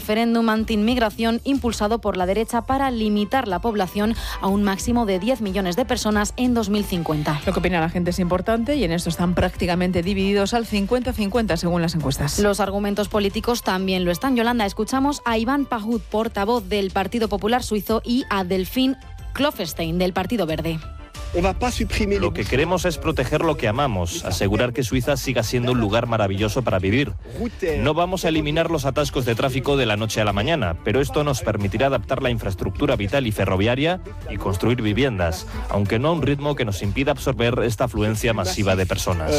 referéndum anti-inmigración impulsado por la derecha para limitar la población a un máximo de 10 millones de personas en 2050. Lo que opina la gente es importante y en esto están prácticamente divididos al 50-50 según las encuestas. Los argumentos políticos también lo están. Yolanda, escuchamos a Iván Pahud, portavoz del Partido Popular Suizo, y a Delphine Klopfenstein, del Partido Verde. Lo que queremos es proteger lo que amamos, asegurar que Suiza siga siendo un lugar maravilloso para vivir. No vamos a eliminar los atascos de tráfico de la noche a la mañana, pero esto nos permitirá adaptar la infraestructura vital y ferroviaria y construir viviendas, aunque no a un ritmo que nos impida absorber esta afluencia masiva de personas.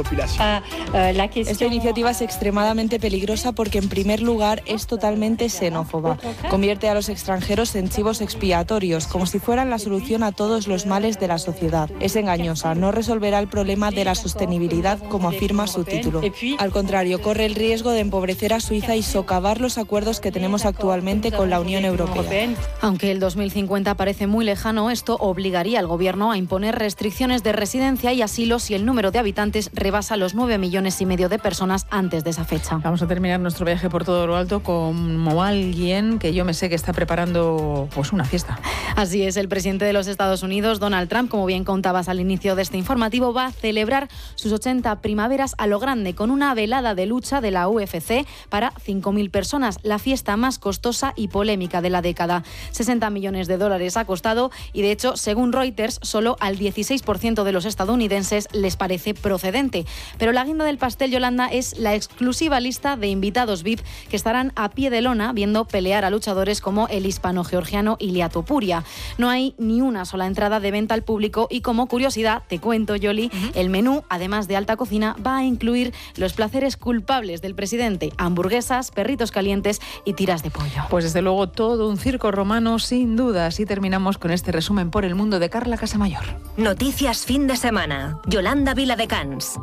Esta iniciativa es extremadamente peligrosa porque, en primer lugar, es totalmente xenófoba. Convierte a los extranjeros en chivos expiatorios, como si fueran la solución a todos los males de la sociedad. Es engañosa, no resolverá el problema de la sostenibilidad, como afirma su título. Al contrario, corre el riesgo de empobrecer a Suiza y socavar los acuerdos que tenemos actualmente con la Unión Europea. Aunque el 2050 parece muy lejano, esto obligaría al gobierno a imponer restricciones de residencia y asilo si el número de habitantes rebasa los 9,5 millones de personas antes de esa fecha. Vamos a terminar nuestro viaje por todo lo alto como alguien que yo me sé que está preparando pues una fiesta. Así es, el presidente de los Estados Unidos, Donald Trump, como bien contabas al inicio de este informativo, va a celebrar sus 80 primaveras a lo grande con una velada de lucha de la UFC para 5.000 personas, la fiesta más costosa y polémica de la década. 60 millones de dólares ha costado y, de hecho, según Reuters, solo al 16% de los estadounidenses les parece procedente. Pero la guinda del pastel, Yolanda, es la exclusiva lista de invitados VIP que estarán a pie de lona viendo pelear a luchadores como el hispano-georgiano Ilia Topuria. No hay ni una sola entrada de venta al público y, como curiosidad, te cuento, Yoli, el menú, además de alta cocina, va a incluir los placeres culpables del presidente: hamburguesas, perritos calientes y tiras de pollo. Pues desde luego todo un circo romano, sin duda. Así terminamos con este resumen por el mundo de Carla Casamayor. Noticias fin de semana. Yolanda Viladecans.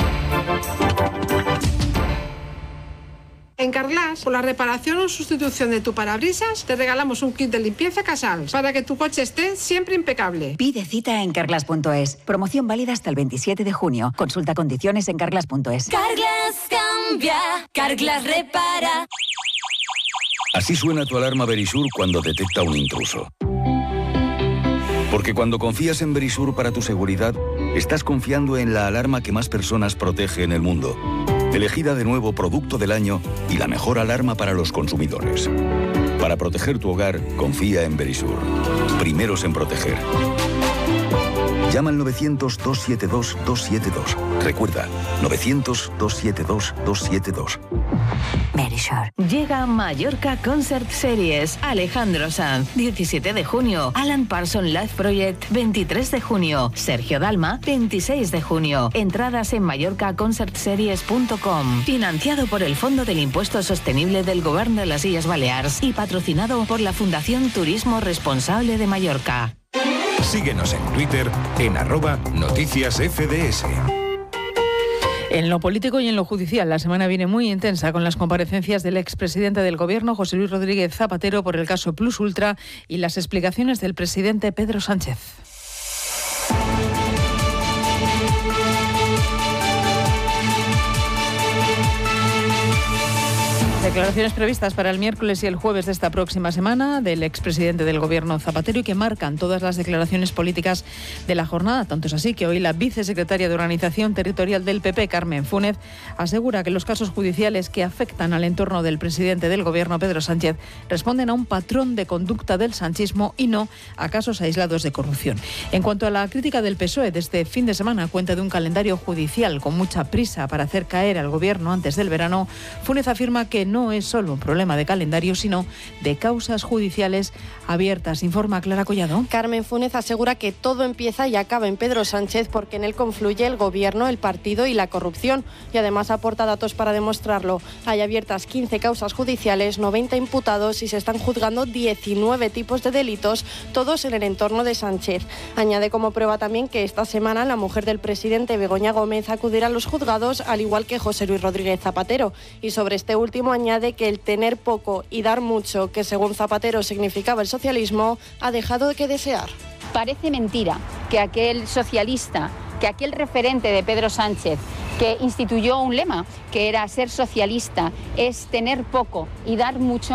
En Carglass, por la reparación o sustitución de tu parabrisas, te regalamos un kit de limpieza Casals para que tu coche esté siempre impecable. Pide cita en carglass.es. Promoción válida hasta el 27 de junio. Consulta condiciones en carglass.es. Carglass cambia, Carglass repara. Así suena tu alarma Verisur cuando detecta un intruso. Porque cuando confías en Verisur para tu seguridad, estás confiando en la alarma que más personas protege en el mundo. Elegida de nuevo Producto del Año y la mejor alarma para los consumidores. Para proteger tu hogar, confía en Verisur. Primeros en proteger. Llama al 900-272-272. Recuerda, 900-272-272. Verisur. Llega Mallorca Concert Series. Alejandro Sanz, 17 de junio. Alan Parsons Live Project, 23 de junio. Sergio Dalma, 26 de junio. Entradas en mallorcaconcertseries.com. Financiado por el Fondo del Impuesto Sostenible del Gobierno de las Illes Balears y patrocinado por la Fundación Turismo Responsable de Mallorca. Síguenos en Twitter en @noticiasfds. En lo político y en lo judicial, la semana viene muy intensa con las comparecencias del expresidente del Gobierno, José Luis Rodríguez Zapatero, por el caso Plus Ultra y las explicaciones del presidente Pedro Sánchez. Declaraciones previstas para el miércoles y el jueves de esta próxima semana del expresidente del Gobierno Zapatero y que marcan todas las declaraciones políticas de la jornada. Tanto es así que hoy la vicesecretaria de Organización Territorial del PP, Carmen Fúnez, asegura que los casos judiciales que afectan al entorno del presidente del Gobierno, Pedro Sánchez, responden a un patrón de conducta del sanchismo y no a casos aislados de corrupción. En cuanto a la crítica del PSOE de este fin de semana, cuenta de un calendario judicial con mucha prisa para hacer caer al Gobierno antes del verano, Fúnez afirma que no es solo un problema de calendario, sino de causas judiciales abiertas. Informa Clara Collado. Carmen Fúnez asegura que todo empieza y acaba en Pedro Sánchez porque en él confluye el Gobierno, el partido y la corrupción. Y además aporta datos para demostrarlo. Hay abiertas 15 causas judiciales, 90 imputados y se están juzgando 19 tipos de delitos, todos en el entorno de Sánchez. Añade como prueba también que esta semana la mujer del presidente, Begoña Gómez, acudirá a los juzgados, al igual que José Luis Rodríguez Zapatero. Y sobre este último añade que el tener poco y dar mucho, que según Zapatero significaba el socialismo, ha dejado que desear. Parece mentira que aquel socialista, que aquel referente de Pedro Sánchez, que instituyó un lema que era ser socialista, es tener poco y dar mucho.